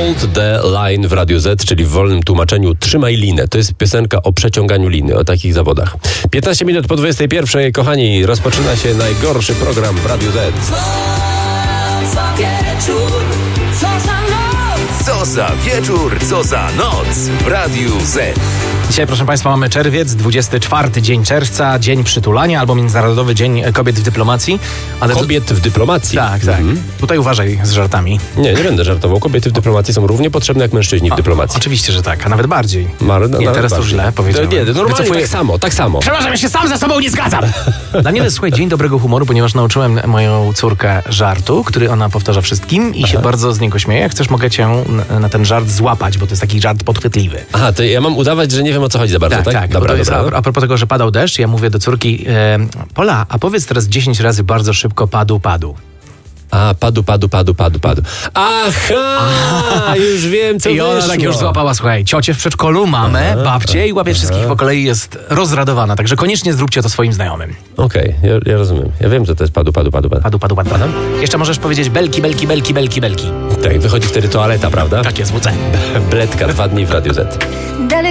Hold the line w Radiu Z, czyli w wolnym tłumaczeniu trzymaj linę. To jest piosenka o przeciąganiu liny, o takich zawodach. 15 minut po 21, kochani, rozpoczyna się najgorszy program w Radiu Z. Co za wieczór, co za noc. Co za wieczór, co za noc w Radiu Z. Dzisiaj, proszę Państwa, mamy czerwiec, 24 dzień czerwca, Dzień Przytulania albo Międzynarodowy Dzień Kobiet w Dyplomacji. Ale Kobiet w dyplomacji. Tak. Tutaj uważaj z żartami. Nie będę żartował. Kobiety w dyplomacji są równie potrzebne jak mężczyźni w dyplomacji. Oczywiście, że tak, a nawet bardziej. Nie, teraz to źle powiedziałem. Nie, normalnie Wycofuję. tak samo. Przepraszam, ja się sam ze sobą nie zgadzam. Dla mnie to jest, słuchaj, dzień dobrego humoru, ponieważ nauczyłem moją córkę żartu, który ona powtarza wszystkim i się bardzo z niego śmieje. Jak chcesz, mogę cię na ten żart złapać, bo to jest taki żart podchwytliwy. Aha, to ja mam udawać, że nie wiem, o co chodzi za bardzo, tak? Dobra. A propos tego, że padał deszcz, ja mówię do córki, Pola, a powiedz teraz 10 razy bardzo szybko padł. A, padł. Aha, już wiem, co I ona wyszło. tak już złapała, słuchaj, ciocię w przedszolu, mamę, babcię i łapie wszystkich po kolei, jest rozradowana. Także koniecznie zróbcie to swoim znajomym. Okej, ja rozumiem. Ja wiem, że to jest padł. Padł. Jeszcze możesz powiedzieć belki. Tak, wychodzi wtedy toaleta, prawda? Tak jest, WC. Bledka 2 dni w Radiu Z.